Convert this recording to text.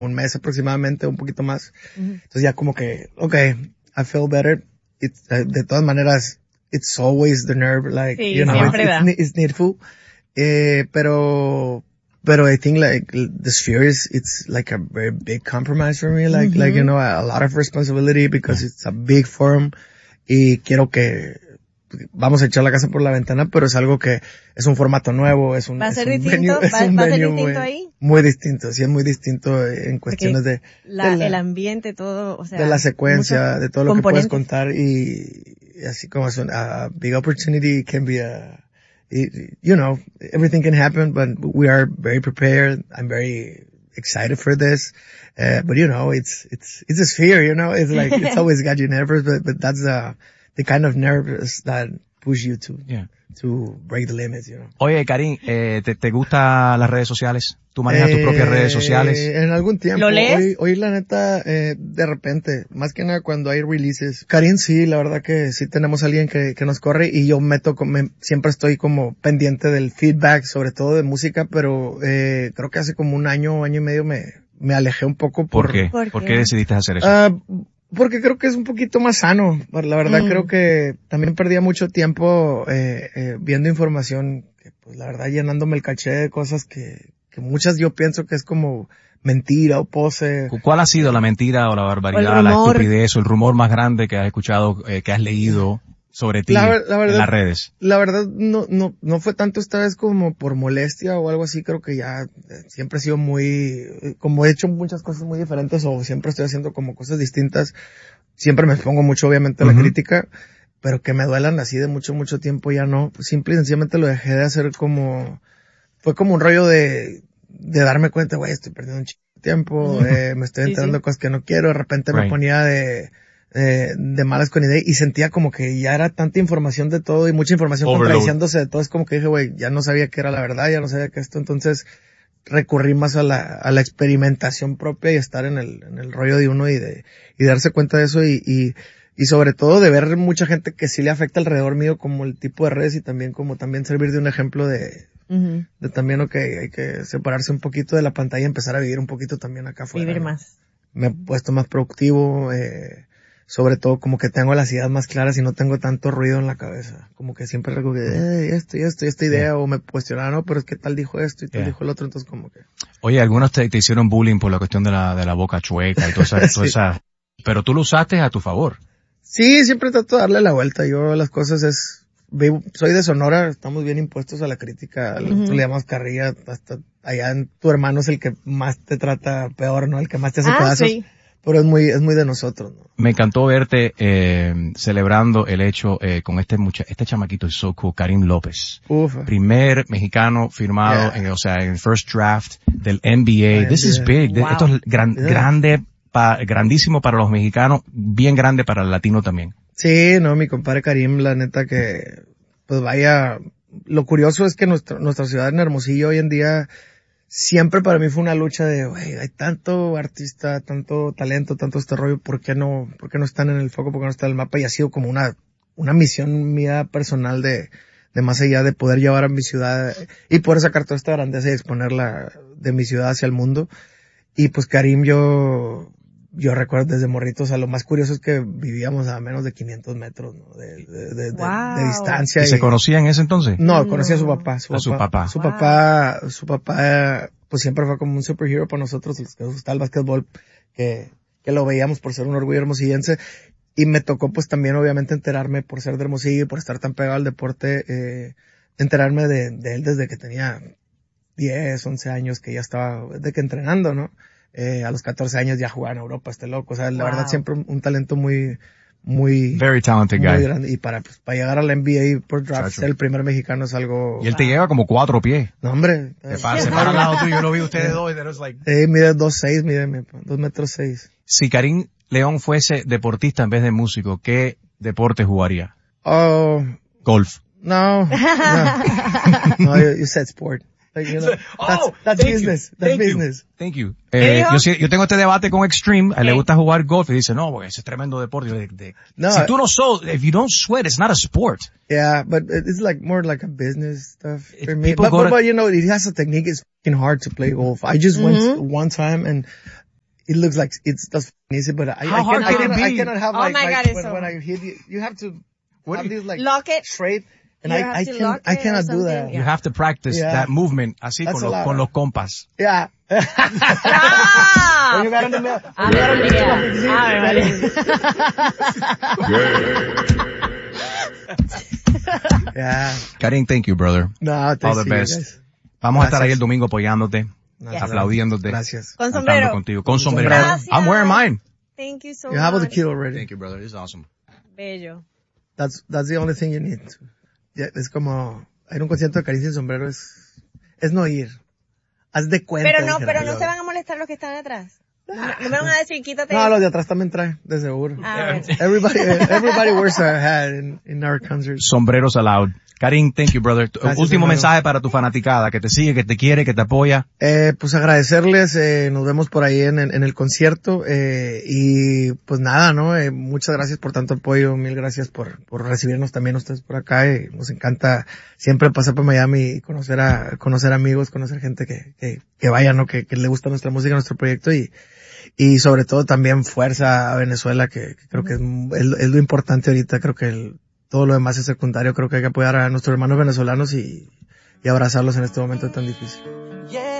un mes aproximadamente, un poquito más. Entonces ya como que, okay, I feel better. De todas maneras, it's always the nerve, like, sí, you know, it's needful. Pero I think like the Sphere it's like a very big compromise for me, like, you know, a lot of responsibility because it's a big forum y quiero que vamos a echar la casa por la ventana, pero es algo que es un formato nuevo, es un, ¿Va a ser distinto? ¿Va a ser distinto ahí? Muy distinto, sí es muy distinto en cuestiones el ambiente, todo, o sea. De la secuencia, de todo lo que puedes contar y así como es a big opportunity can be you know, everything can happen, but we are very prepared. I'm very excited for this. But you know, it's a Sphere, you know, it's like, it's always got you nervous, but that's the kind of nervous that push you to break the limits, you know. Oye, Karim, ¿te gustan las redes sociales? ¿Tú manejas tus propias redes sociales? En algún tiempo. ¿Lo lees? Hoy la neta, de repente, más que nada cuando hay releases. Karim, sí, la verdad que sí tenemos a alguien que nos corre y yo siempre estoy como pendiente del feedback, sobre todo de música, pero, creo que hace como un año y medio me alejé un poco ¿Por qué? ¿Por qué decidiste hacer eso? Porque creo que es un poquito más sano. La verdad creo que también perdía mucho tiempo viendo información, que pues la verdad llenándome el caché de cosas que muchas yo pienso que es como mentira o pose. ¿Cuál ha sido la mentira o la barbaridad, la estupidez o el rumor más grande que has escuchado, que has leído sobre ti en las redes? La verdad no fue tanto esta vez como por molestia o algo así. Creo que ya siempre he sido como he hecho muchas cosas muy diferentes o siempre estoy haciendo como cosas distintas. Siempre me expongo mucho obviamente a la crítica, pero que me duelan así de mucho tiempo ya no. Simple y sencillamente lo dejé de hacer fue como un rollo de darme cuenta, güey, estoy perdiendo un chingo de tiempo, me estoy enterando de cosas que no quiero, de repente me ponía de malas con idea y sentía como que ya era tanta información de todo y mucha información contradiciéndose de todo. Es como que dije, güey, ya no sabía qué era la verdad, ya no sabía qué esto. Entonces recurrí más a la experimentación propia y estar en el rollo de uno y darse cuenta de eso y sobre todo de ver mucha gente que sí le afecta alrededor mío como el tipo de redes y también como también servir de un ejemplo de también hay que separarse un poquito de la pantalla y empezar a vivir un poquito también acá afuera. Vivir más. Me he puesto más productivo, sobre todo como que tengo las ideas más claras y no tengo tanto ruido en la cabeza. Como que siempre recuerdo que esta idea o me cuestionaba, no, pero es que tal dijo esto y tal dijo el otro, entonces como que. Oye, algunos te hicieron bullying por la cuestión de la boca chueca y toda esa, pero tú lo usaste a tu favor. Sí, siempre trato de darle la vuelta. Yo las cosas soy de Sonora, estamos bien impuestos a la crítica, tú le llamas carrilla, hasta allá tu hermano es el que más te trata peor, ¿no? El que más te hace pedazos. Sí. Pero es muy de nosotros, ¿no? Me encantó verte, celebrando el hecho, con este chamaquito, el so cool, Karim López. Primer mexicano firmado en el first draft del NBA. This is big. Wow. Esto es grande, grandísimo para los mexicanos, bien grande para el latino también. Sí, no, mi compadre Karim, la neta que, pues vaya, lo curioso es que nuestra ciudad en Hermosillo hoy en día, siempre para mí fue una lucha de, güey, hay tanto artista, tanto talento, tanto este rollo, ¿por qué no están en el foco, por qué no están en el mapa? Y ha sido como una misión mía personal de más allá de poder llevar a mi ciudad y poder sacar toda esta grandeza y exponerla de mi ciudad hacia el mundo. Y pues Karim, yo recuerdo desde morritos, o sea, lo más curioso es que vivíamos a menos de 500 metros, ¿no? de distancia. ¿Y se conocía en ese entonces? No, conocía a su papá. Su papá, pues siempre fue como un superhero para nosotros, los que nos gustaba el básquetbol, que lo veíamos por ser un orgullo hermosillense. Y me tocó pues también obviamente enterarme por ser de Hermosillo y por estar tan pegado al deporte, enterarme de él desde que tenía 10, 11 años, que ya estaba, de que entrenando, ¿no? A los 14 años ya jugaba en Europa, loco. O sea, la verdad siempre un talento muy very talented muy guy. Grande. Y para llegar a la NBA por draft, ser el primer mexicano es algo. Y él te lleva como 4 pies. No, hombre. Se para al lado tuyo, yo lo vi ustedes dos, y like. Mide 2'6", mide 2 metros 6. Si Karim León fuese deportista en vez de músico, ¿qué deporte jugaría? Golf. No, you said sport. Like, you know, that's business. That's business. Thank you. Yo tengo este debate con Extreme. A él le gusta jugar golf y dice, no, porque ese es tremendo deporte. No, si tú no if you don't sweat, it's not a sport. Yeah, but it's like more like a business stuff for me. But you know, it has a technique. It's fucking hard to play golf. I just went one time and it looks like it's just easy, but I cannot have when I hit you have to have this like lock it straight. And I cannot do that. You have to practice that movement, así con los compas. Yeah. Vale. Yeah. Karim, thank you, brother. No, all the best. Vamos a estar ahí el domingo apoyándote, aplaudiéndote. Gracias. Con sombrero. Contigo. Con sombrero. Gracias. I'm wearing mine. Thank you so much. You have the kit already. Thank you, brother. This is awesome. Bello. That's the only thing you need. Es como, ir a un concierto de Karim sin sombrero es no ir. Haz de cuenta. Pero no se van a molestar los que están atrás. No me van a decir, quítate. No, los de atrás también traen, de seguro. Everybody wears a hat in our concerts. Sombreros allowed. Karim, thank you, brother. Último mensaje para tu fanaticada, que te sigue, que te quiere, que te apoya. Pues agradecerles, nos vemos por ahí en el concierto, y pues nada, ¿no? Muchas gracias por tanto apoyo, mil gracias por recibirnos también ustedes por acá, nos encanta siempre pasar por Miami y conocer amigos, conocer gente que vaya, ¿no? Que le gusta nuestra música, nuestro proyecto y sobre todo también fuerza a Venezuela, que creo que es lo importante ahorita, creo que todo lo demás es secundario, creo que hay que apoyar a nuestros hermanos venezolanos y abrazarlos en este momento tan difícil.